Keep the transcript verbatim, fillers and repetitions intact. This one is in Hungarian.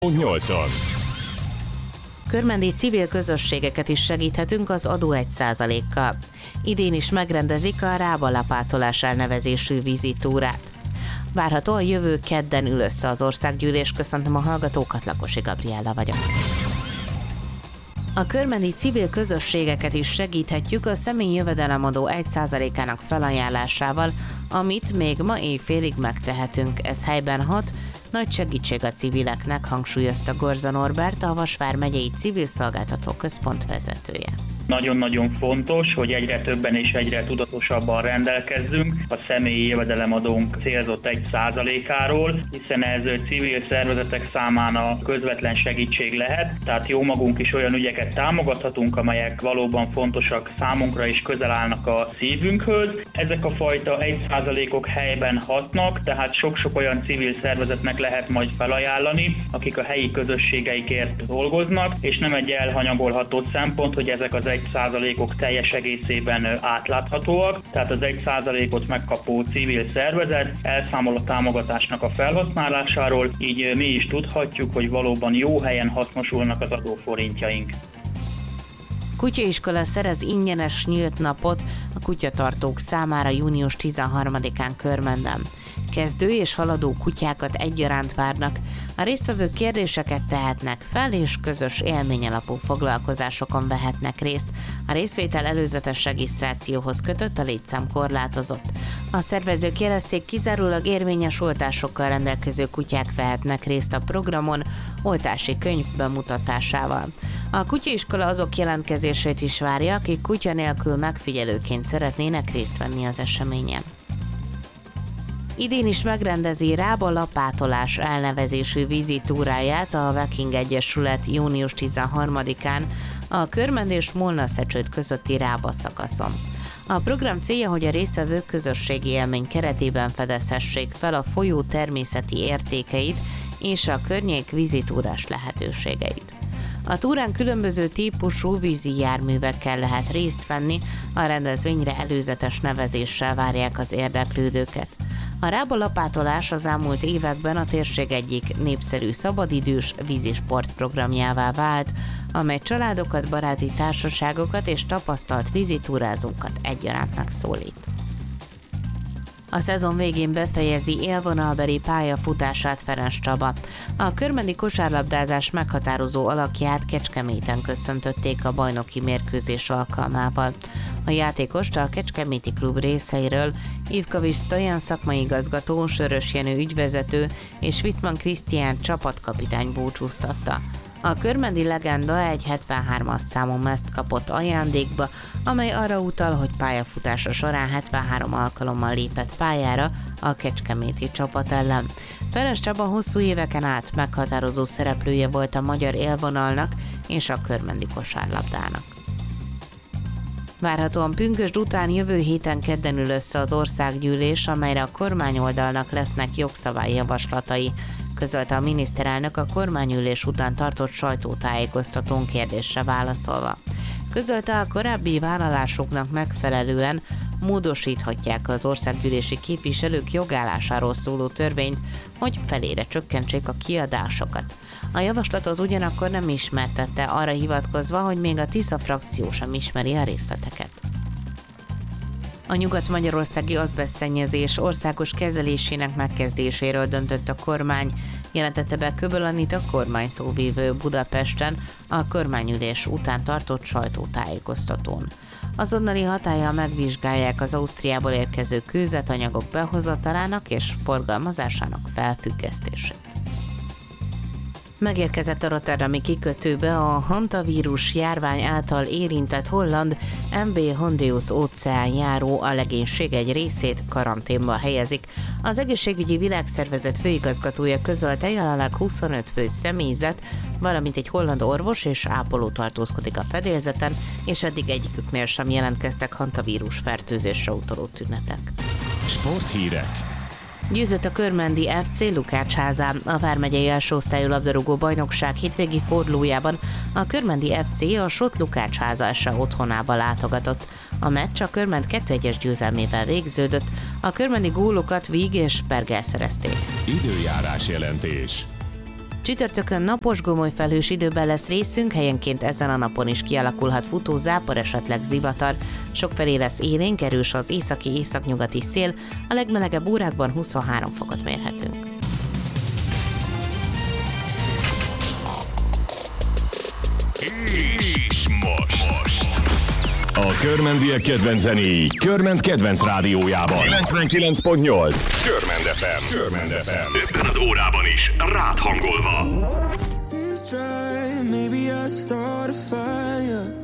nyolcon. Körmendi civil közösségeket is segíthetünk az adó egy százalékkal. Idén is megrendezik a Rába-lapátolás elnevezésű vizitúrát. Várható a jövő kedden ül össze az országgyűlés. Köszöntöm a hallgatókat, Lakosi Gabriella vagyok. A körmendi civil közösségeket is segíthetjük a személyi jövedelemadó egy százalékának felajánlásával, amit még ma éjfélig megtehetünk. Ez helyben hat, nagy segítség a civileknek, hangsúlyozta Gorza Norbert, a Vas vármegyei Civil Szolgáltató Központ vezetője. Nagyon-nagyon fontos, hogy egyre többen és egyre tudatosabban rendelkezzünk a személyi jövedelemadónk célzott egy százalékáról, hiszen ez civil szervezetek számára közvetlen segítség lehet, tehát jó magunk is olyan ügyeket támogathatunk, amelyek valóban fontosak számunkra és közel állnak a szívünkhöz. Ezek a fajta egy százalékok helyben hatnak, tehát sok-sok olyan civil szervezetnek lehet majd felajánlani, akik a helyi közösségeikért dolgoznak, és nem egy elhanyagolható szempont, hogy ezek az egy százalékok teljes egészében átláthatóak, tehát az egy százalékot megkapó civil szervezet elszámol a támogatásnak a felhasználásáról, így mi is tudhatjuk, hogy valóban jó helyen hasznosulnak az adóforintjaink. Kutyaiskola szerez ingyenes nyílt napot a kutyatartók számára június tizenharmadikán Körmenden. Kezdő és haladó kutyákat egyaránt várnak, a résztvevők kérdéseket tehetnek fel, és közös élményalapú foglalkozásokon vehetnek részt. A részvétel előzetes regisztrációhoz kötött, a létszám korlátozott. A szervezők jelezték, kizárólag érvényes oltásokkal rendelkező kutyák vehetnek részt a programon, oltási könyv bemutatásával. A kutyaiskola azok jelentkezését is várja, akik kutya nélkül megfigyelőként szeretnének részt venni az eseményen. Idén is megrendezi Rába-lapátolás elnevezésű vizitúráját a Viking Egyesület június tizenharmadikán a Körmend és Molnaszecsőd közötti Rába szakaszon. A program célja, hogy a résztvevők közösségi élmény keretében fedezhessék fel a folyó természeti értékeit és a környék vizitúrás lehetőségeit. A túrán különböző típusú vízi járművekkel lehet részt venni, a rendezvényre előzetes nevezéssel várják az érdeklődőket. A Rába-lapátolás az elmúlt években a térség egyik népszerű szabadidős vízisport programjává vált, amely családokat, baráti társaságokat és tapasztalt vízitúrázókat egyaránt megszólít. A szezon végén befejezi élvonalbeli pályafutását Ferenc Csaba. A körmendi kosárlabdázás meghatározó alakját Kecskeméten köszöntötték a bajnoki mérkőzés alkalmával. A játékost a Kecskeméti klub részeiről Ivkovics Stojan szakmai igazgató, Sörös Jenő ügyvezető és Wittmann Krisztián csapatkapitány búcsúztatta. A körmendi legenda egy hetvenhármas számú mezt kapott ajándékba, amely arra utal, hogy pályafutása során hetvenhárom alkalommal lépett pályára a kecskeméti csapat ellen. Ferenc Csaba hosszú éveken át meghatározó szereplője volt a magyar élvonalnak és a körmendi kosárlabdának. Várhatóan pünkösd után jövő héten kedden ül össze az országgyűlés, amelyre a kormányoldalnak lesznek jogszabályjavaslatai, közölte a miniszterelnök a kormányülés után tartott sajtótájékoztatón kérdésre válaszolva. Közölte, a korábbi vállalásoknak megfelelően módosíthatják az országgyűlési képviselők jogállásáról szóló törvényt, hogy felére csökkentsék a kiadásokat. A javaslatot ugyanakkor nem ismertette, arra hivatkozva, hogy még a Tisza frakció sem ismeri a részleteket. A nyugat-magyarországi azbesztszennyezés országos kezelésének megkezdéséről döntött a kormány, jelentette be Köböl Anita kormányszóvivő Budapesten a kormányülés után tartott sajtótájékoztatón. Azonnali hatállyal megvizsgálják az Ausztriából érkező kőzetanyagok behozatalának és forgalmazásának felfüggesztését. Megérkezett a rotterdami kikötőbe a hantavírus járvány által érintett holland em vé Hondeus óceánjáró, a legénység egy részét karanténba helyezik. Az egészségügyi világszervezet főigazgatója közölte, jelenleg huszonöt fő személyzet, valamint egy holland orvos és ápoló tartózkodik a fedélzeten, és eddig egyiküknél sem jelentkeztek hantavírus fertőzésre utaló tünetek. Sporthírek. Győzött a körmendi ef cé Lukácsházán. A vármegyei első osztályú labdarúgó bajnokság hétvégi fordulójában a körmendi ef cé a Sot Lukácsháza es á otthonába látogatott. A meccs a Körmend kettő egyes győzelmével végződött, a körmendi gólokat Víg és Pergel szerezték. Időjárás jelentés. Csütörtökön napos, gomoly felhős időben lesz részünk, helyenként ezen a napon is kialakulhat futó zápor, esetleg zivatar. Sokfelé lesz élénk, erős az északi északnyugati szél, a legmelegebb órákban huszonhárom fokot mérhetünk. És most. most. A körmendiek kedvenc zenéi Körment kedvenc rádiójában. kilencvenkilenc pont nyolc. Körmend ef em. Körmend ef em. Ebben az órában is rád hangolva. Tears dry, maybe I start a fire.